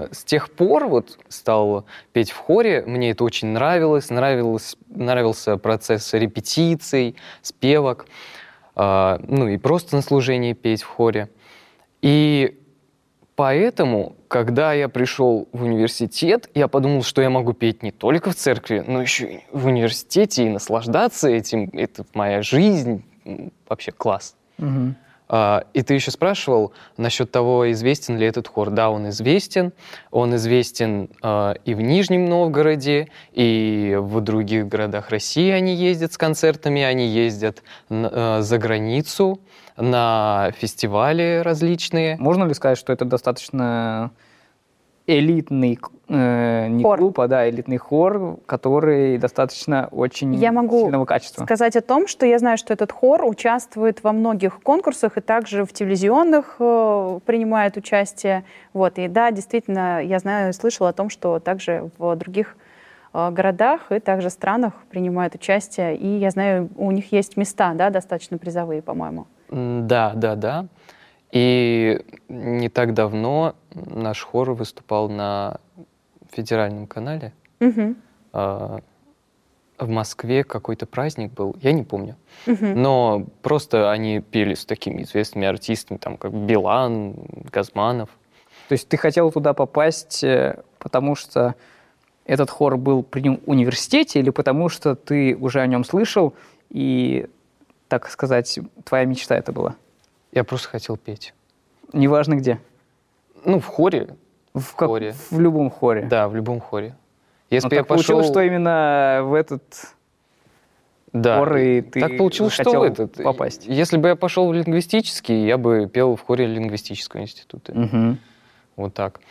с тех пор вот стал петь в хоре, мне это очень нравилось, нравился процесс репетиций, спевок, ну и просто на служении петь в хоре. И поэтому, когда я пришел в университет, я подумал, что я могу петь не только в церкви, но еще и в университете и наслаждаться этим. Это моя жизнь. Вообще класс. Мгм. И ты еще спрашивал насчет того, известен ли этот хор. Да, он известен. Он известен и в Нижнем Новгороде, и в других городах России они ездят с концертами, они ездят за границу на фестивали различные. Можно ли сказать, что это достаточно элитный, не Хор. клуб, а элитный хор, который достаточно очень Я могу сильного качества? сказать о том, что я знаю, что этот хор участвует во многих конкурсах и также в телевизионных принимает участие. Вот. И да, действительно, я знаю, слышала о том, что также в других городах и также странах принимают участие. И я знаю, у них есть места, да, достаточно призовые, по-моему. Да. И не так давно наш хор выступал на федеральном канале. Мгм. В Москве какой-то праздник был, я не помню. Мгм. Но просто они пели с такими известными артистами, там, как Билан, Газманов. То есть ты хотел туда попасть, потому что этот хор был при университете, или потому что ты уже о нем слышал, и, так сказать, твоя мечта это была? Я просто хотел петь. Неважно где. Ну, в хоре. В хоре. В любом хоре. Да, в любом хоре. Если Но бы я так получилось, пошел... что именно в этот Да, хор и ты так получилось, что захотел в этот. попасть. Если бы я пошел в лингвистический, я бы пел в хоре лингвистического института. Мгм. Вот так.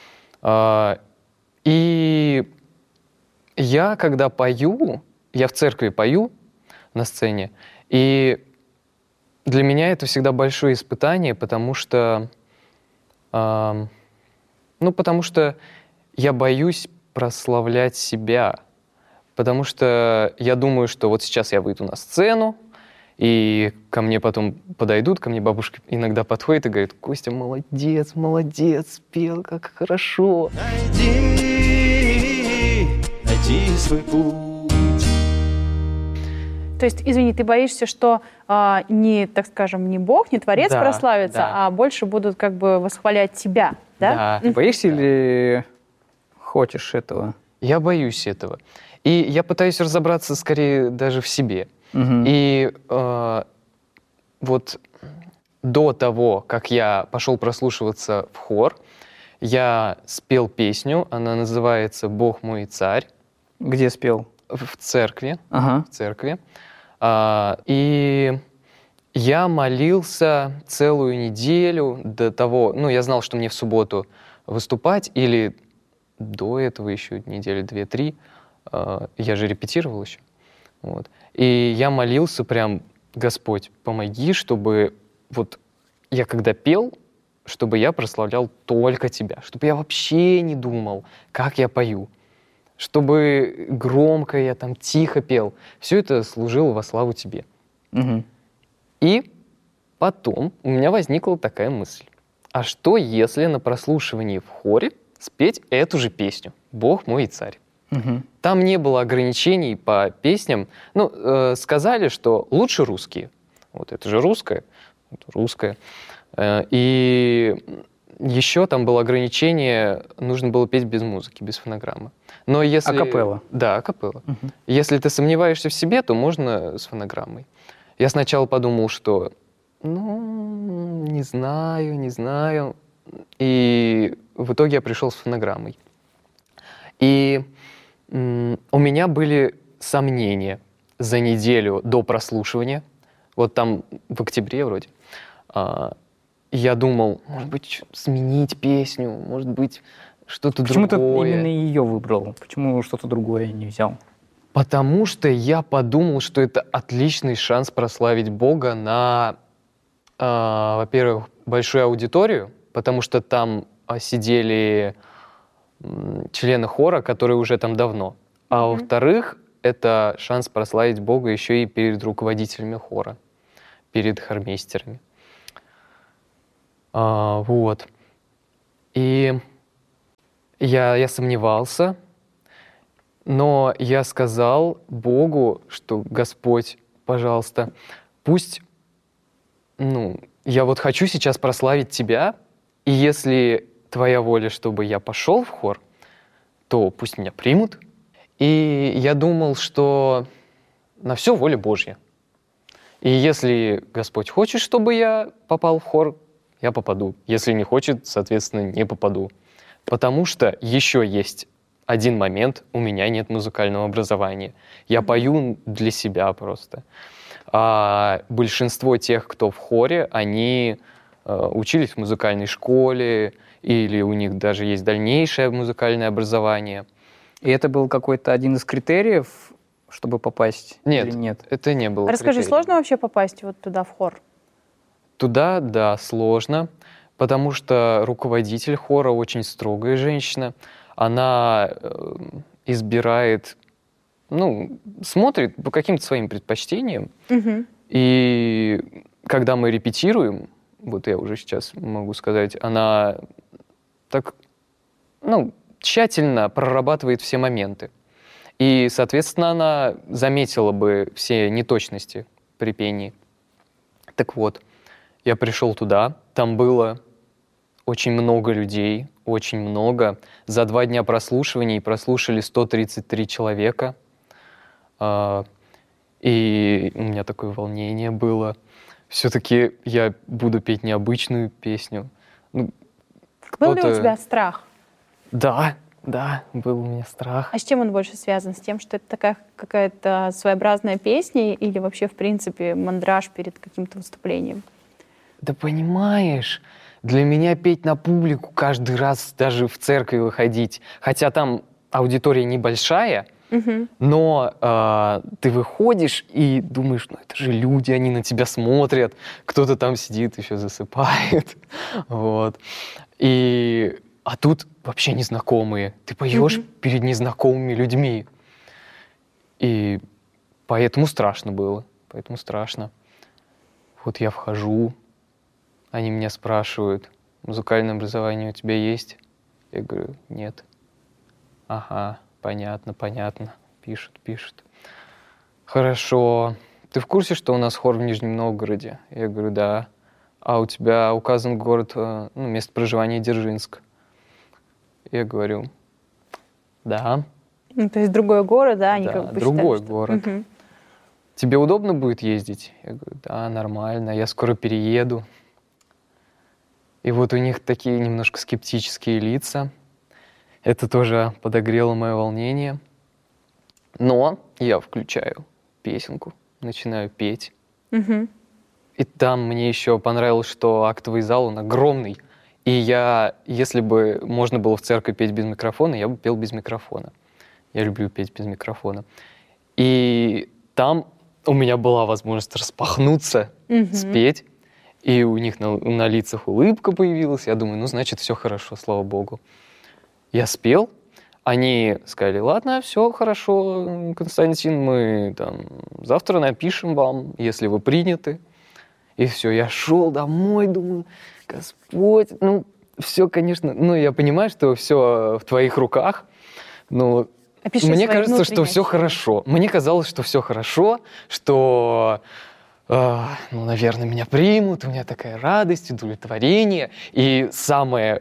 И я, когда пою, я в церкви пою на сцене, и для меня это всегда большое испытание, потому что я боюсь прославлять себя, потому что я думаю, что вот сейчас я выйду на сцену, и ко мне потом подойдут, ко мне бабушка иногда подходит и говорит: «Костя, молодец, пел, как хорошо». Найди свой путь. То есть, извини, ты боишься, что не, так скажем, не Бог, не Творец Да, прославится, да. а больше будут как бы восхвалять тебя, да? Да. Ты боишься или хочешь этого? Я боюсь этого. И я пытаюсь разобраться скорее даже в себе. Мгм. И вот до того, как я пошел прослушиваться в хор, я спел песню, она называется «Бог мой царь» Где спел? в церкви. Ага. В церкви. И я молился целую неделю до того, ну, я знал, что мне в субботу выступать, или до этого еще недели 2-3, я же репетировал еще. Вот. И я молился прям: Господь, помоги, чтобы вот я когда пел, чтобы я прославлял только Тебя, чтобы я вообще не думал, как я пою, чтобы громко я там тихо пел. Все это служило во славу Тебе. Мгм. И потом у меня возникла такая мысль: а что, если на прослушивании в хоре спеть эту же песню «Бог мой царь»? Мгм. Там не было ограничений по песням. Ну, сказали, что лучше русские. Вот это же русское. Это русское. И еще там было ограничение, нужно было петь без музыки, без фонограммы. Но если... Акапелла. Да, акапелла. Мгм. Если ты сомневаешься в себе, то можно с фонограммой. Я сначала подумал, что, не знаю. И в итоге я пришел с фонограммой. И у меня были сомнения за неделю до прослушивания. Вот там в октябре вроде. Я думал, может быть, сменить песню, может быть, что-то Почему другое. ты именно ее выбрал? Почему что-то другое не взял? Потому что я подумал, что это отличный шанс прославить Бога на, во-первых, большую аудиторию, потому что там сидели члены хора, которые уже там давно. А во-вторых, это шанс прославить Бога еще и перед руководителями хора, перед хормейстерами. Вот. И Я сомневался, но я сказал Богу, что Господь, пожалуйста, пусть, я вот хочу сейчас прославить Тебя, и если Твоя воля, чтобы я пошел в хор, то пусть меня примут. И я думал, что на все воля Божья. И если Господь хочет, чтобы я попал в хор, я попаду. Если не хочет, соответственно, не попаду. Потому что еще есть один момент, у меня нет музыкального образования. Я пою для себя просто. А большинство тех, кто в хоре, они учились в музыкальной школе, или у них даже есть дальнейшее музыкальное образование. И это был какой-то один из критериев, чтобы попасть? Нет, или нет? Это не было Расскажи, критерием. сложно вообще попасть вот туда в хор? Туда, да, сложно, потому что руководитель хора очень строгая женщина. Она избирает, смотрит по каким-то своим предпочтениям. Угу. И когда мы репетируем, вот я уже сейчас могу сказать, она так, тщательно прорабатывает все моменты. И, соответственно, она заметила бы все неточности при пении. Так вот, я пришел туда, там было очень много людей, очень много. За 2 дня прослушиваний прослушали 133 человека. И у меня такое волнение было. Все-таки я буду петь необычную песню. Был ли у тебя страх? Да, был у меня страх. А с чем он больше связан? С тем, что это такая какая-то своеобразная песня или вообще, в принципе, мандраж перед каким-то выступлением? Да понимаешь, для меня петь на публику каждый раз, даже в церкви выходить, хотя там аудитория небольшая, но ты выходишь и думаешь, это же люди, они на тебя смотрят, кто-то там сидит, еще засыпает, вот. А тут вообще незнакомые. Ты поешь перед незнакомыми людьми. И поэтому страшно было. Вот я вхожу, они меня спрашивают, музыкальное образование у тебя есть? Я говорю, нет. Ага, понятно. Пишут. Хорошо. Ты в курсе, что у нас хор в Нижнем Новгороде? Я говорю, да. А у тебя указан город, место проживания Дзержинск. Я говорю, да. То есть другой город, да? Они Да, как бы другой считают, что... город. Тебе удобно будет ездить? Я говорю, да, нормально, я скоро перееду. И вот у них такие немножко скептические лица. Это тоже подогрело мое волнение. Но я включаю песенку, начинаю петь. И там мне еще понравилось, что актовый зал, он огромный. И если бы можно было в церкви петь без микрофона, я бы пел без микрофона. Я люблю петь без микрофона. И там у меня была возможность распахнуться, спеть. И у них на лицах улыбка появилась. Я думаю, значит, все хорошо, слава Богу. Я спел. Они сказали, ладно, все хорошо, Константин, мы завтра напишем вам, если вы приняты. И все, я шел домой, думаю, Господь, все, конечно, я понимаю, что все в твоих руках, но мне кажется, что все хорошо. Мне казалось, что все хорошо, что, наверное, меня примут, у меня такая радость, удовлетворение. И самое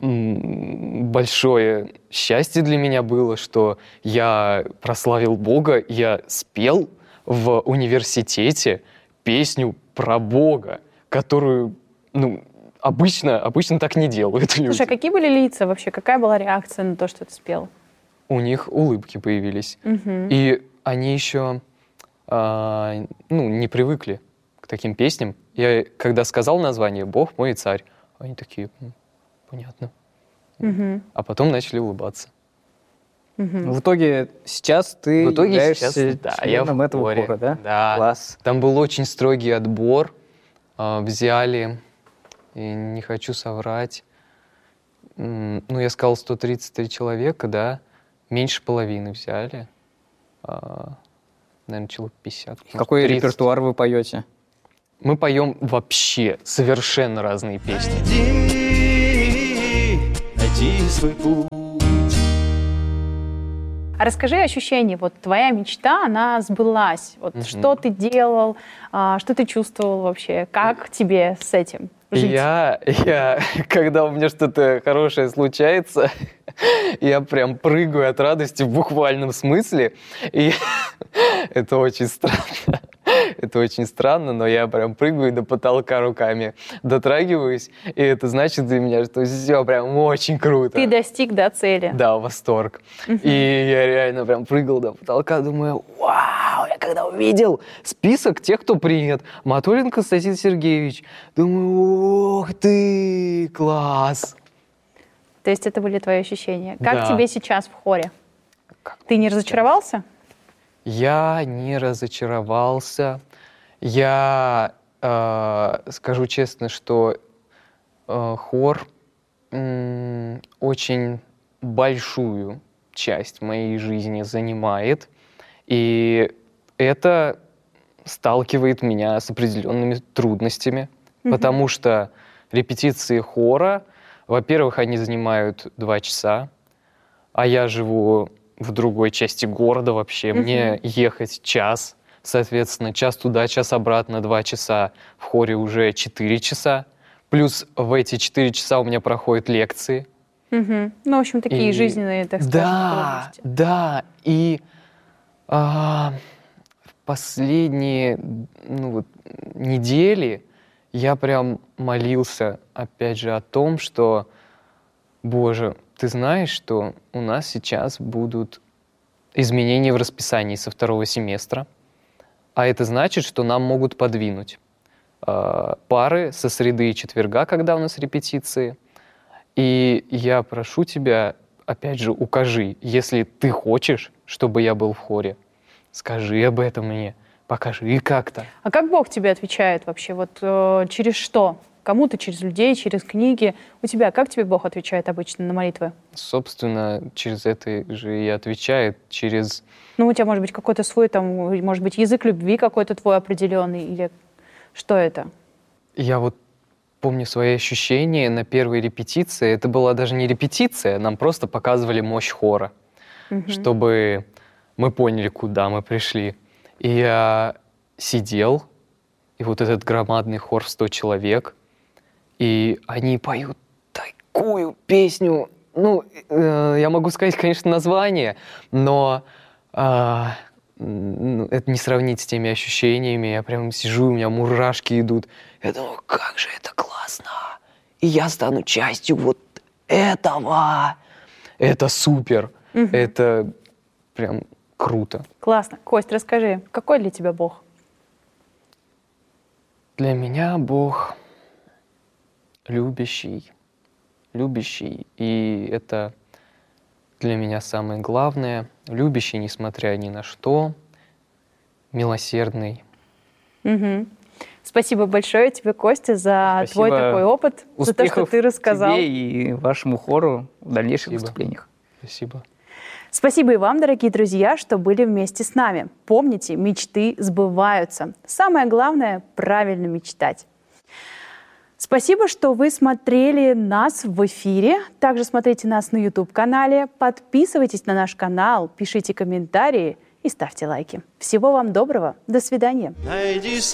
большое счастье для меня было, что я прославил Бога, я спел в университете песню про Бога, которую, обычно так не делают люди. Слушай, а какие были лица вообще? Какая была реакция на то, что ты спел? У них улыбки появились. И они еще не привыкли к таким песням. Я когда сказал название «Бог мой и царь», они такие, понятно. А потом начали улыбаться. В итоге сейчас ты являешься членом этого хоре. хора, да? Да. Класс. Там был очень строгий отбор. Взяли, и не хочу соврать, я сказал 133 человека, да, меньше половины взяли. Наверное, человек 50. Какой репертуар вы поете? Мы поем вообще совершенно разные песни. Найди свой путь. А расскажи ощущения. Вот твоя мечта, она сбылась. Вот что ты делал, что ты чувствовал вообще? Как тебе с этим жить? Когда у меня что-то хорошее случается, я прям прыгаю от радости в буквальном смысле. И это очень странно. Это очень странно, но я прям прыгаю до потолка руками, дотрагиваюсь, и это значит для меня, что все прям очень круто. Ты достиг, да, цели? Да, восторг. И я реально прям прыгал до потолка, думаю, вау, я когда увидел список тех, кто принят, Матулин Константин Сергеевич, думаю, ох ты, класс. То есть это были твои ощущения. Как Да. тебе сейчас в хоре? Ты не разочаровался? Я не разочаровался. Я скажу честно, что хор очень большую часть моей жизни занимает, и это сталкивает меня с определенными трудностями, потому что репетиции хора, во-первых, они занимают 2 часа, а я живу в другой части города вообще. Мне ехать час, соответственно, час туда, час обратно, 2 часа. В хоре уже 4 часа. Плюс в эти 4 часа у меня проходят лекции. Ну, в общем, такие жизненные, так скажем, Да, трудности. да. И в последние недели я прям молился, опять же, о том, что, Боже, ты знаешь, что у нас сейчас будут изменения в расписании со 2-го семестра, а это значит, что нам могут подвинуть пары со среды и четверга, когда у нас репетиции. И я прошу тебя, опять же, укажи, если ты хочешь, чтобы я был в хоре, скажи об этом мне, покажи как-то. А как Бог тебе отвечает вообще? Вот через что? Кому-то через людей, через книги. У тебя как тебе Бог отвечает обычно на молитвы? Собственно, через это же и отвечает, через... Ну, у тебя может быть какой-то свой, там, может быть, язык любви какой-то твой определенный, или что это? Я вот помню свои ощущения на первой репетиции. Это была даже не репетиция, нам просто показывали мощь хора, чтобы мы поняли, куда мы пришли. И я сидел, и вот этот громадный хор в 100 человек, и они поют такую песню. Ну, я могу сказать, конечно, название, но это не сравнить с теми ощущениями. Я прям сижу, у меня мурашки идут. Я думаю, как же это классно! И я стану частью вот этого! Это супер! Это прям круто. Классно. Кость, расскажи, какой для тебя Бог? Для меня Бог любящий. И это для меня самое главное. Любящий, несмотря ни на что. Милосердный. Спасибо большое тебе, Костя, за Спасибо. твой такой опыт, за то, что Успехов ты рассказал. тебе и вашему хору в дальнейших Спасибо. выступлениях. Спасибо. Спасибо и вам, дорогие друзья, что были вместе с нами. Помните, мечты сбываются. Самое главное – правильно мечтать. Спасибо, что вы смотрели нас в эфире. Также смотрите нас на YouTube-канале. Подписывайтесь на наш канал, пишите комментарии и ставьте лайки. Всего вам доброго. До свидания. Найди